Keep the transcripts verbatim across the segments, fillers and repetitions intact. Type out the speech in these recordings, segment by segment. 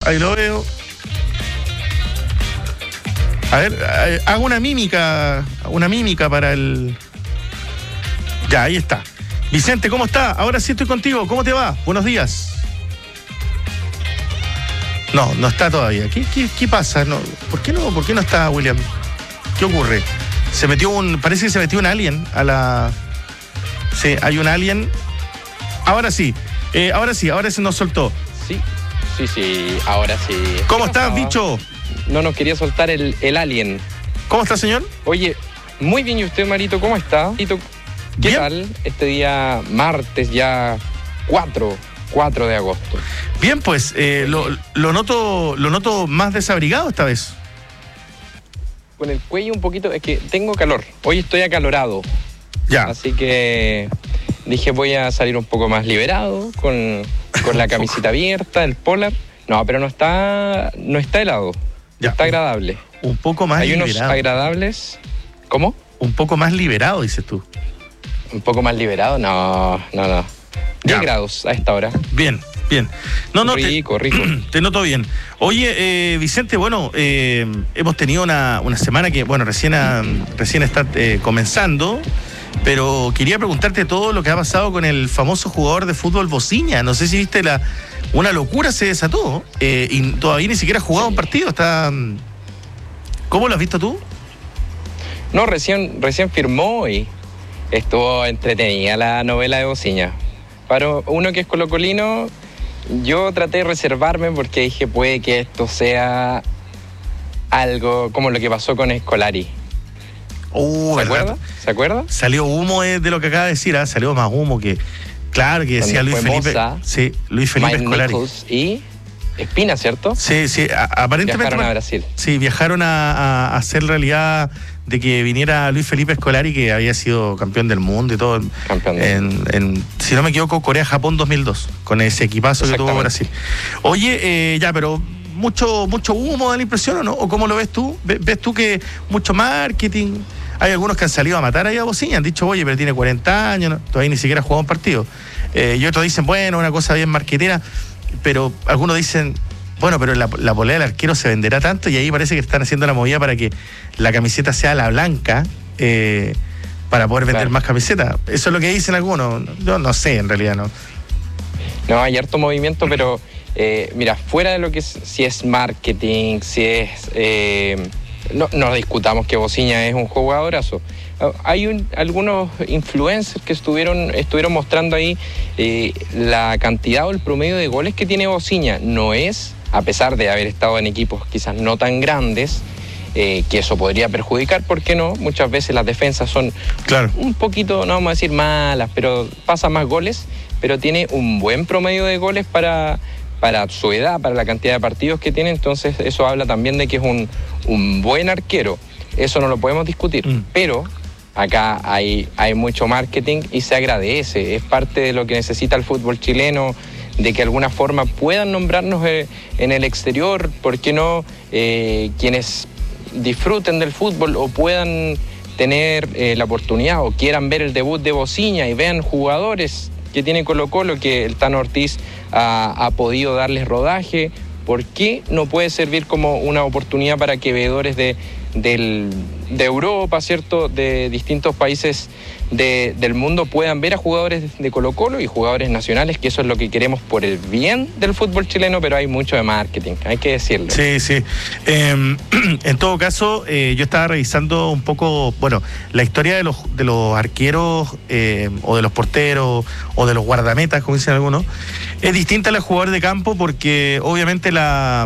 ahí lo veo. A ver, eh, hago una mímica, una mímica para el... Ya, ahí está. Vicente, ¿cómo está? Ahora sí estoy contigo. ¿Cómo te va? Buenos días. No, no está todavía. ¿Qué, qué, qué pasa? No, ¿por qué no? ¿Por qué no está William? ¿Qué ocurre? Se metió un... Parece que se metió un alien a la... Sí, hay un alien. Ahora sí. Eh, ahora sí, ahora se nos soltó. Sí, sí, sí, ahora sí. ¿Cómo estás, bicho? No nos quería soltar el, el alien. ¿Cómo está, señor? Oye, muy bien, ¿y usted, Marito? ¿Cómo está? ¿Qué bien. Tal este día martes ya cuatro de agosto? Bien, pues, eh, lo, lo, noto, lo noto más desabrigado esta vez. Con el cuello un poquito, es que tengo calor. Hoy estoy acalorado. Ya. Así que dije voy a salir un poco más liberado, con, con la camiseta abierta, el polar. No, pero no está, no está helado. Ya. Está agradable. Un poco más Hay liberado. Hay unos agradables. ¿Cómo? Un poco más liberado, dices tú. ¿Un poco más liberado? No, no, no. diez grados a esta hora. Bien, bien. No, no, rico, te, rico. Te noto bien. Oye, eh, Vicente, bueno, eh, hemos tenido una, una semana que, bueno, recién, a, recién está eh, comenzando, pero quería preguntarte todo lo que ha pasado con el famoso jugador de fútbol Bociña. No sé si viste la... Una locura se desató eh, y todavía ni siquiera ha jugado sí. un partido. Está... ¿Cómo lo has visto tú? No, recién, recién firmó y estuvo entretenida la novela de Bociña. Para uno que es colocolino, yo traté de reservarme porque dije, puede que esto sea algo como lo que pasó con Scolari. Uh, ¿Se acuerda? ¿Se acuerda? Salió humo de, de lo que acaba de decir, ¿eh? Salió más humo que... Claro, que decía Luis Felipe. Moza, sí, Luis Felipe Mike Scolari. Nichols y Espina, ¿cierto? Sí, sí, a, aparentemente. Viajaron a Brasil. Sí, viajaron a, a, a hacer realidad de que viniera Luis Felipe Scolari, que había sido campeón del mundo y todo. Campeón del en, mundo. En, si no me equivoco, Corea-Japón dos mil dos, con ese equipazo que tuvo Brasil. Oye, eh, ya, pero mucho, mucho humo da la impresión, ¿o no? ¿O cómo lo ves tú? ¿Ves tú que mucho marketing? Hay algunos que han salido a matar ahí a Bociña, han dicho, oye, pero tiene cuarenta años, ¿no? Todavía ni siquiera ha jugado un partido. Eh, y otros dicen, bueno, una cosa bien marquetera, pero algunos dicen, bueno, pero la, la polea del arquero se venderá tanto, y ahí parece que están haciendo la movida para que la camiseta sea la blanca, eh, para poder vender claro. más camisetas. Eso es lo que dicen algunos. Yo no sé, en realidad, ¿no? No, hay harto movimiento, pero eh, mira, fuera de lo que es, si es marketing, si es... Eh, No, no discutamos que Bociña es un jugadorazo. Hay un, algunos influencers que estuvieron, estuvieron mostrando ahí eh, la cantidad o el promedio de goles que tiene Bociña. No es, a pesar de haber estado en equipos quizás no tan grandes, eh, que eso podría perjudicar, ¿por qué no? Muchas veces las defensas son claro. un poquito, no vamos a decir malas, pero pasa más goles, pero tiene un buen promedio de goles para... para su edad, para la cantidad de partidos que tiene, entonces eso habla también de que es un, un buen arquero. Eso no lo podemos discutir, mm. pero acá hay, hay mucho marketing y se agradece, es parte de lo que necesita el fútbol chileno, de que de alguna forma puedan nombrarnos en el exterior, ¿por qué no? Eh, quienes disfruten del fútbol o puedan tener eh, la oportunidad o quieran ver el debut de Bociña y vean jugadores que tiene Colo-Colo, que el Tano Ortiz ha, ha podido darles rodaje. ¿Por qué no puede servir como una oportunidad para que veedores de, del, de Europa, ¿cierto?, de distintos países de, del mundo puedan ver a jugadores de Colo-Colo y jugadores nacionales, que eso es lo que queremos por el bien del fútbol chileno, pero hay mucho de marketing, hay que decirlo. Sí, sí. Eh, en todo caso, eh, yo estaba revisando un poco, bueno, la historia de los, de los arqueros eh, o de los porteros o de los guardametas, como dicen algunos. Es distinta a la de jugador de campo porque obviamente la...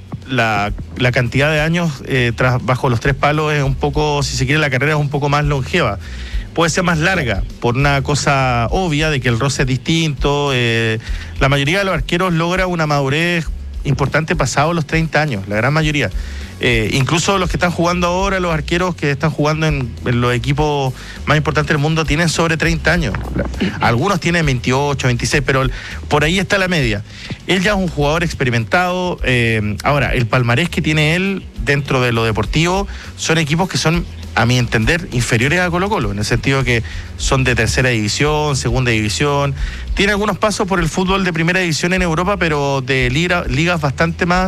La, la cantidad de años eh, tras, bajo los tres palos es un poco, si se quiere, la carrera es un poco más longeva. Puede ser más larga, por una cosa obvia de que el roce es distinto. Eh, la mayoría de los arqueros logra una madurez importante pasado los treinta años, la gran mayoría. Eh, incluso los que están jugando ahora, los arqueros que están jugando en, en los equipos más importantes del mundo, tienen sobre treinta años. Algunos tienen veintiocho, veintiséis, pero por ahí está la media. Él ya es un jugador experimentado. Eh, ahora, el palmarés que tiene él dentro de lo deportivo son equipos que son, a mi entender, inferiores a Colo-Colo, en el sentido que son de tercera división, segunda división. Tiene algunos pasos por el fútbol de primera división en Europa, pero de liga, ligas bastante más